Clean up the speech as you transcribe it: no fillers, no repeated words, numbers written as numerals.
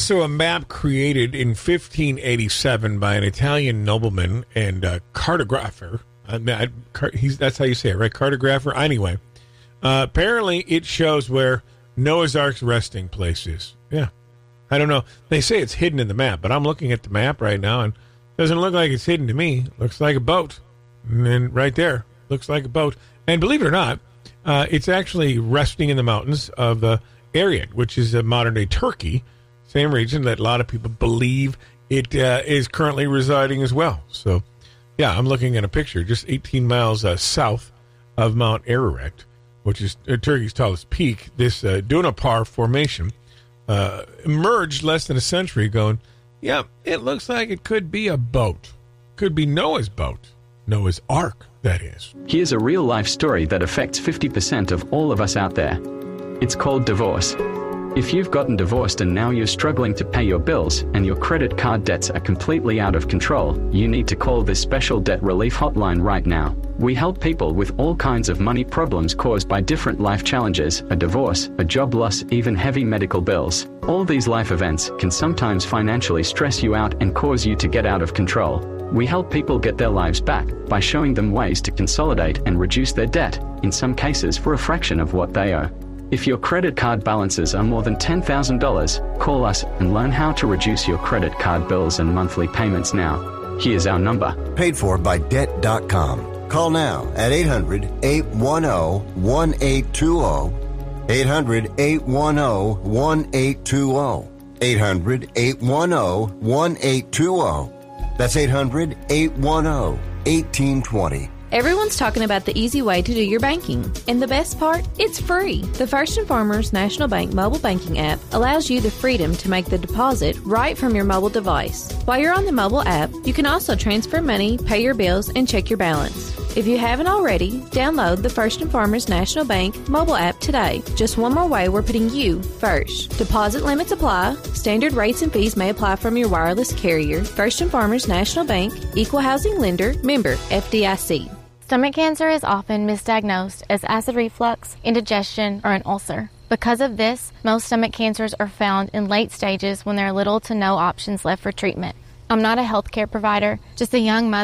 also a map created in 1587 by an Italian nobleman and cartographer. That's how you say it, right? Cartographer. Anyway, apparently it shows where Noah's Ark's resting place is. Yeah. I don't know. They say it's hidden in the map, but I'm looking at the map right now, and it doesn't look like it's hidden to me. It looks like a boat. And right there, looks like a boat. And believe it or not, it's actually resting in the mountains of Ariad, which is modern-day Turkey, same region that a lot of people believe it is currently residing as well. So, yeah, I'm looking at a picture just 18 miles south of Mount Ararat, which is Turkey's tallest peak. This Dunapar Formation emerged less than a century ago. And, yeah, it looks like it could be a boat. Could be Noah's boat. Noah's Ark, that is. Here's a real-life story that affects 50% of all of us out there. It's called divorce. If you've gotten divorced and now you're struggling to pay your bills and your credit card debts are completely out of control, you need to call this special debt relief hotline right now. We help people with all kinds of money problems caused by different life challenges, a divorce, a job loss, even heavy medical bills. All these life events can sometimes financially stress you out and cause you to get out of control. We help people get their lives back by showing them ways to consolidate and reduce their debt, in some cases for a fraction of what they owe. If your credit card balances are more than $10,000, call us and learn how to reduce your credit card bills and monthly payments now. Here's our number. Paid for by Debt.com. Call now at 800-810-1820. 800-810-1820. 800-810-1820. That's 800-810-1820. Everyone's talking about the easy way to do your banking. And the best part? It's free. The First & Farmers National Bank mobile banking app allows you the freedom to make the deposit right from your mobile device. While you're on the mobile app, you can also transfer money, pay your bills, and check your balance. If you haven't already, download the First & Farmers National Bank mobile app today. Just one more way we're putting you first. Deposit limits apply. Standard rates and fees may apply from your wireless carrier. First & Farmers National Bank, Equal Housing Lender, member FDIC. Stomach cancer is often misdiagnosed as acid reflux, indigestion, or an ulcer. Because of this, most stomach cancers are found in late stages when there are little to no options left for treatment. I'm not a healthcare provider, just a young mother